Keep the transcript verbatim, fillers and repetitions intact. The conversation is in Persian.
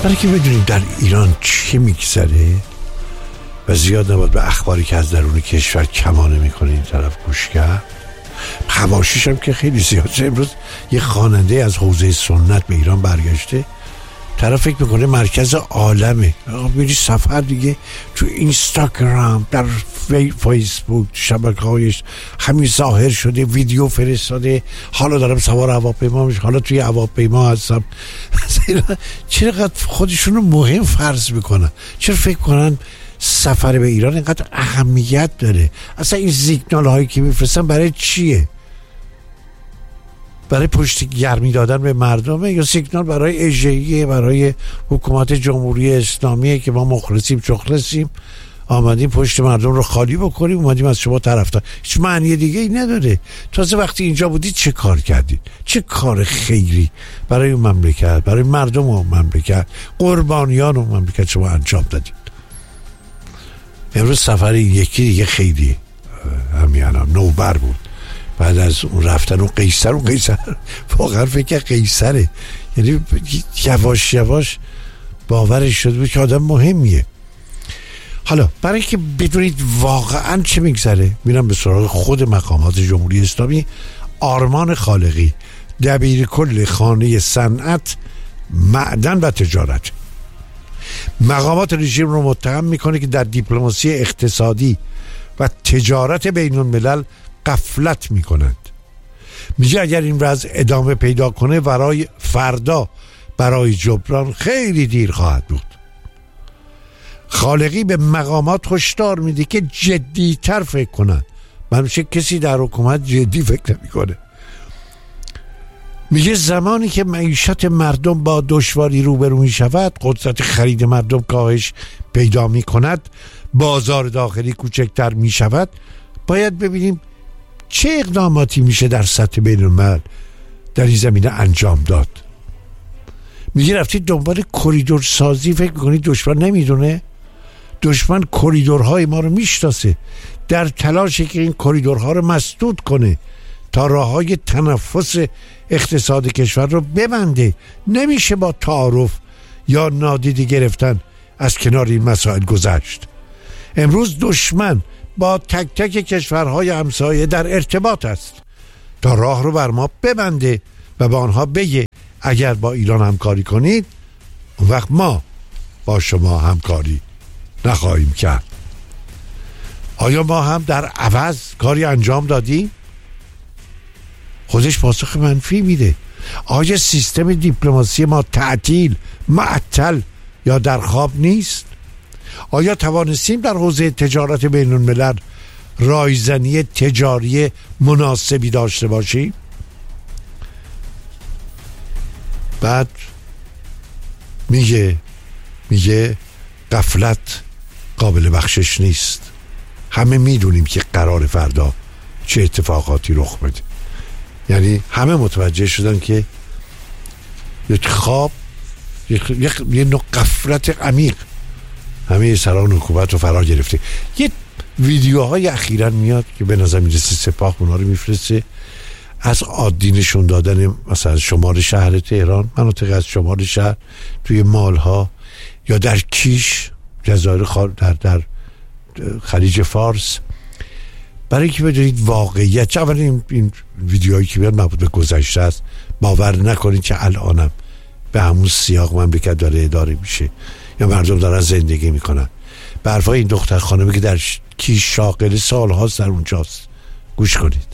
برای که بدونیم در ایران چه میگذره و زیاد نباید به اخباری که از درون کشور کمانه میکنه این طرف گوش کرد. حواشیش هم که خیلی زیاد. امروز یه خواننده از حوزه سنت به ایران برگشته، طرف فکر میکنه مرکز عالمه. میری سفر دیگه تو اینستاگرام، در فیسبوک، شبکه‌هایش همین ظاهر شده، ویدیو فرستاده، حالا دارم سوار هواپیما میشم، حالا توی هواپیما هستم. چرا خودشون رو مهم فرض میکنن؟ چرا فکر کنن سفر به ایران اینقدر اهمیت داره؟ اصلا این سیگنال هایی که میفرستن برای چیه؟ برای پشت گرمی دادن به مردمه یا سیگنال برای اجراییه، برای حکومت جمهوری اسلامیه که ما مخلصیم چخلصیم آمدیم پشت مردم رو خالی بکنیم، اومدیم از شما طرفدار؟ هیچ معنی دیگه ای نداره. تازه وقتی اینجا بودید چه کار کردید؟ چه کار خیری برای اون مملکت، برای مردم اون مملکت، قربانیان اون مملکت شما انجام دادید؟ امروز سفر یکی دیگه خیلی همین الان نوبر بود. بعد از اون رفتن اون قیصر اون قیصر واقعا فکر قیصره، یعنی یواش یواش باورش شده بود که آدم مهمیه. حالا برای که بدونید واقعا چه میگذره میرم به سراغ خود مقامات جمهوری اسلامی. آرمان خالقی، دبیر کل خانه صنعت، معدن و تجارت، مقامات رژیم رو متهم میکنه که در دیپلماسی اقتصادی و تجارت بین الملل غفلت میکنند. میگه اگر این وضع ادامه پیدا کنه برای فردا برای جبران خیلی دیر خواهد بود. خالقی به مقامات هشدار میده که جدی‌تر فکر کنند. من میشه کسی در حکومت جدی فکر نمیکنه. میگه زمانی که معیشت مردم با دشواری روبرو میشود، قدرت خرید مردم کاهش پیدا میکند، بازار داخلی کوچکتر میشود، باید ببینیم چه اقداماتی میشه در سطح بین الملل در این زمینه انجام داد. میگه رفتید دنبال کریدور سازی، فکر میکنید دشمن نمیدونه؟ دشمن کریدورهای ما رو میشناسه، در تلاشه که این کریدورها رو مسدود کنه تا راههای تنفس اقتصاد کشور رو ببنده. نمیشه با تعارف یا نادیده گرفتن از کنار این مسائل گذشت. امروز دشمن با تک تک کشورهای همسایه در ارتباط است تا راه رو بر ما ببنده و به آنها بگه اگر با ایران همکاری کنید اون وقت ما با شما همکاری نخواهیم کرد. آیا ما هم در عوض کاری انجام دادیم؟ خودش پاسخ منفی میده. آیا سیستم دیپلماسی ما تعطیل، معطل یا در خواب نیست؟ آیا توانستیم در حوزه تجارت بین الملل رایزنی تجاری مناسبی داشته باشیم؟ بعد میگه میگه غفلت قابل بخشش نیست. همه میدونیم که قرار فردا چه اتفاقاتی رخ بده. یعنی همه متوجه شدن که یک خواب، یک یه نوع غفلت عمیق همه سران حکومت رو فرا گرفته. یه ویدیوهای اخیراً میاد که به نظر میرسه سپاه اونا رو میفرسته از عادی نشون دادن مثلا شمال شهر تهران، مناطق از شمال شهر توی مالها یا در کیش جزایر خال در در خلیج فارس، برای که بدونید واقعیت. چه اول این, این ویدیوهایی که میاد مربوط به گذشته است، باور نکنید که الانم به همون سیاق مملکت داره اداره میشه یا مردم دارن زندگی میکنن. به حرفای این دختر خانمی که در کیش شاغل سالهاست در اونجاست گوش کنید.